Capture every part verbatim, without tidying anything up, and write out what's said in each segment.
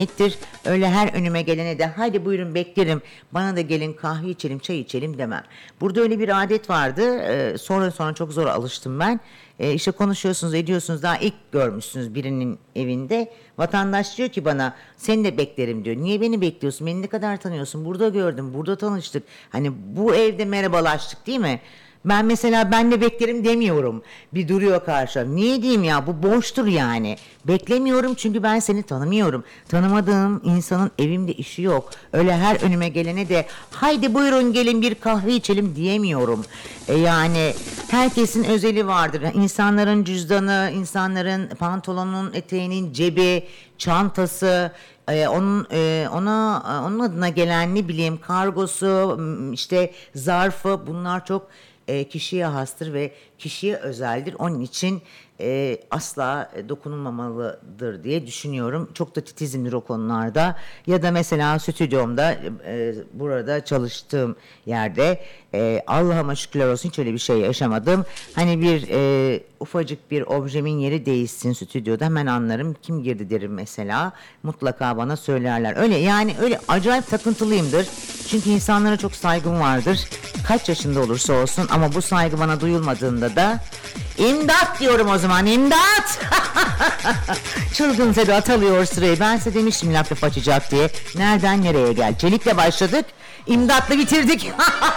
ettir. Öyle her önüme gelene de hadi buyurun beklerim, bana da gelin kahve içelim, çay içelim demem. Burada öyle bir adet vardı. Ee, sonra sonra çok zor alıştım ben. Ee, işte konuşuyorsunuz, ediyorsunuz, daha ilk görmüşsünüz birinin evinde. Vatandaş diyor ki bana, seni de beklerim diyor. Niye beni bekliyorsun? Beni ne kadar tanıyorsun? Burada gördüm, burada tanıştık. Hani bu evde merhabalaştık değil mi? Ben mesela ben de beklerim demiyorum. Bir duruyor karşı. Niye diyeyim ya, bu boştur yani. Beklemiyorum çünkü ben seni tanımıyorum. Tanımadığım insanın evimde işi yok. Öyle her önüme gelene de haydi buyurun gelin bir kahve içelim diyemiyorum. E yani herkesin özeli vardır. İnsanların cüzdanı, insanların pantolonun eteğinin cebi, çantası, e, onun e, ona onun adına gelen ne bileyim kargosu, işte zarfı, bunlar çok e, kişiye hastır ve kişiye özeldir. Onun için e, asla dokunulmamalıdır diye düşünüyorum. Çok da titizimdir o konularda. Ya da mesela stüdyomda, e, burada çalıştığım yerde e, Allah'ıma şükürler olsun hiç öyle bir şey yaşamadım. Hani bir e, ufacık bir objemin yeri değişsin stüdyoda, hemen anlarım. Kim girdi derim mesela. Mutlaka bana söylerler. Öyle yani, öyle acayip takıntılıyımdır. Çünkü insanlara çok saygım vardır. Kaç yaşında olursa olsun, ama bu saygı bana duyulmadığında da imdat diyorum o zaman, imdat! Çılgın Sedat alıyor sırayı. Ben size demiştim laf laf açacak diye. Nereden nereye gel? Çelikle başladık, imdatla bitirdik.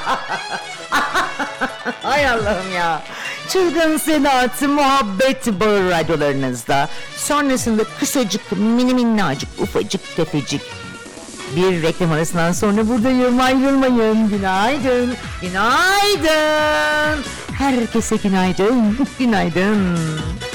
Hay Allah'ım ya. Çılgın Sedat muhabbet bağı radyolarınızda. Sonrasında kısacık, mini minnacık, ufacık tefecik bir reklam arasından sonra buradayım, ayrılmayın. Günaydın, günaydın. Herkese günaydın, günaydın.